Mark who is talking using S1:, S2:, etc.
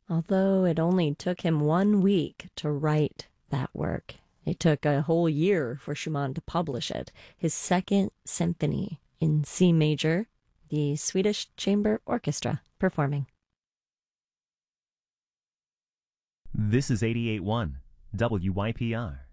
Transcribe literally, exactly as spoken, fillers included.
S1: although it only took him one week to write that work. It took a whole year for Schumann to publish it, his second symphony in C major, the Swedish Chamber Orchestra performing.
S2: This is eighty-eight point one W Y P R.